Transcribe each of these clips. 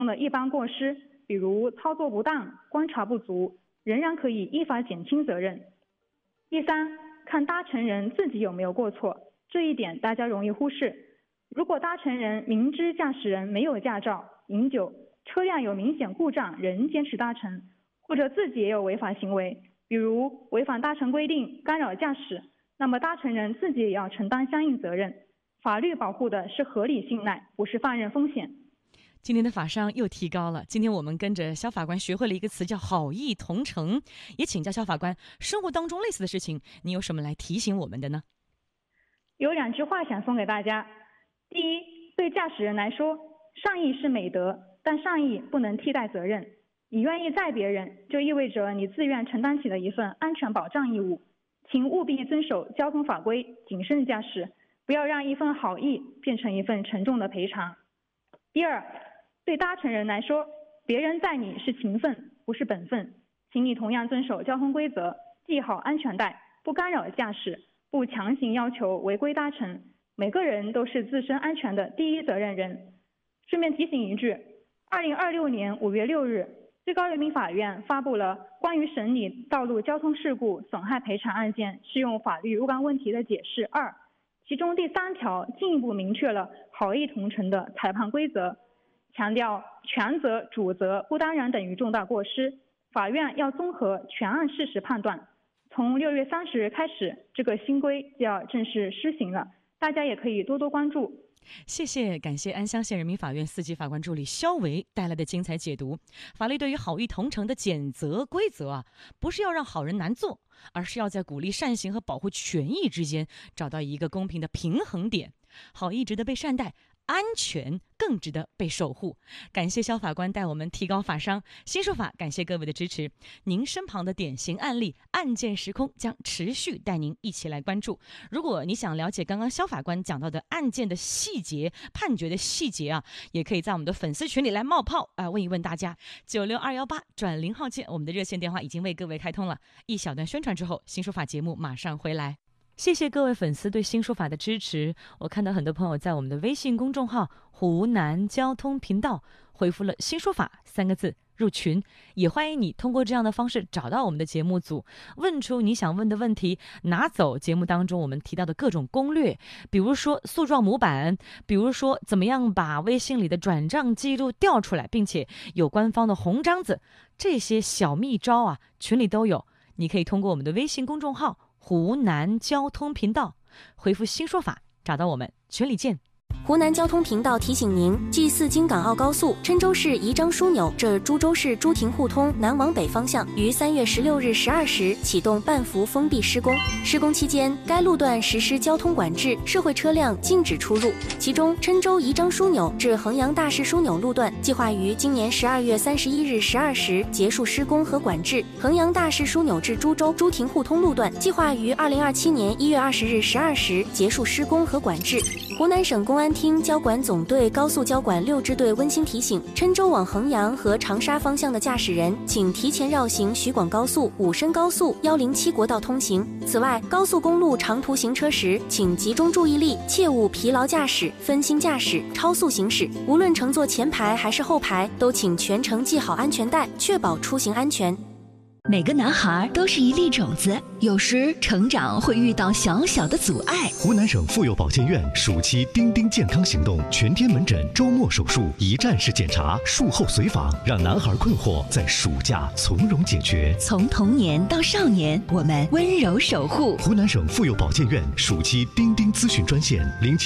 的一般过失，比如操作不当、观察不足，仍然可以依法减轻责任。第三，看搭乘人自己有没有过错，这一点大家容易忽视。如果搭乘人明知驾驶人没有驾照、饮酒、车辆有明显故障仍坚持搭乘，或者自己也有违法行为，比如违反搭乘规定、干扰驾驶，那么搭乘人自己也要承担相应责任。法律保护的是合理信赖，不是放任风险。 今天的法商又提高了。今天我们跟着肖法官学会了一个词，叫好意同乘。也请教肖法官，生活当中类似的事情，你有什么来提醒我们的呢？ 有2句话想送给大家。第一，对驾驶人来说，善意是美德，但善意不能替代责任。你愿意载别人，就意味着你自愿承担起了一份安全保障义务。请务必遵守交通法规，谨慎驾驶，不要让一份好意变成一份沉重的赔偿。第二，对搭乘人来说，别人载你是情分，不是本分，请你同样遵守交通规则，系好安全带，不干扰驾驶，不强行要求违规搭乘。每个人都是自身安全的第一责任人。顺便提醒一句，2026年5月6日，最高人民法院发布了关于审理道路交通事故损害赔偿案件适用法律若干问题的解释2，其中第3条进一步明确了好意同乘的裁判规则，强调全责、主责不当然等于重大过失，法院要综合全案事实判断。从6月30日开始，这个新规就要正式施行了，大家也可以多多关注。 感谢安乡县人民法院4级法官助理肖维带来的精彩解读。法律对于好意同乘的减责规则不是要让好人难做，而是要在鼓励善行和保护权益之间找到一个公平的平衡点。好意值得被善待，安全更值得被守护。感谢肖法官带我们提高法商。新说法感谢各位的支持。您身旁的典型案例案件时空将持续带您一起来关注。如果你想了解刚刚肖法官讲到的案件的细节、判决的细节也可以在我们的粉丝群里来冒泡问一问大家。96218转0号键，我们的热线电话已经为各位开通了。一小段宣传之后，新说法节目马上回来。谢谢各位粉丝对新说法的支持。我看到很多朋友在我们的微信公众号湖南交通频道回复了新说法3个字入群，也欢迎你通过这样的方式找到我们的节目组，问出你想问的问题，拿走节目当中我们提到的各种攻略，比如说诉状模板，比如说怎么样把微信里的转账记录调出来，并且有官方的红章子，这些小秘招群里都有。你可以通过我们的微信公众号湖南交通频道回复新说法找到我们，群里见。 湖南交通频道提醒您：G4京港澳高速郴州市宜章枢纽至株洲市朱亭互通南往北方向于3月16日12时启动半幅封闭施工。施工期间，该路段实施交通管制，社会车辆禁止出入。其中，郴州宜章枢纽至衡阳大市枢纽路段计划于今年12月31日12时结束施工和管制；衡阳大市枢纽至株洲朱亭互通路段计划于2027年1月20日12时结束施工和管制。湖南省公安厅交管总队高速交管6支队温馨提醒：郴州往衡阳和长沙方向的驾驶人，请提前绕行徐广高速、武深高速、107国道通行。此外，高速公路长途行车时，请集中注意力，切勿疲劳驾驶、分心驾驶、超速行驶。无论乘坐前排还是后排，都请全程系好安全带，确保出行安全。 每个男孩都是一粒种子，有时成长会遇到小小的阻碍。 湖南省妇幼保健院暑期丁丁健康行动全天门诊、周末手术、一站式检查、术后随访，让男孩困惑在暑假从容解决。 从童年到少年，我们温柔守护。 湖南省妇幼保健院暑期丁丁咨询专线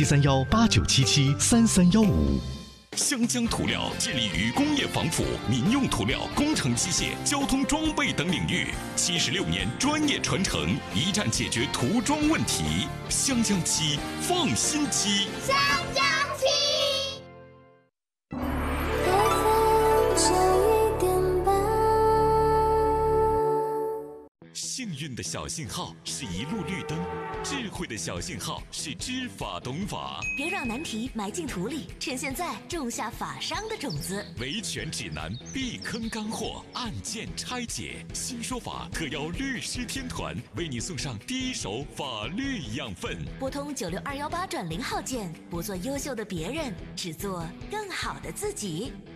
：073189773315。 湘江涂料致力于工业防腐、民用涂料、工程机械、交通装备等领域，76年专业传承，一站解决涂装问题。湘江漆，放心漆。 湘江漆。 幸运的小信号是一路绿灯，智慧的小信号是知法懂法。 别让难题埋进土里，趁现在种下法商的种子。 维权指南，避坑干货，案件拆解。新说法特邀律师天团为你送上第一手法律养分。 拨通96218转0号键，不做优秀的别人，只做更好的自己。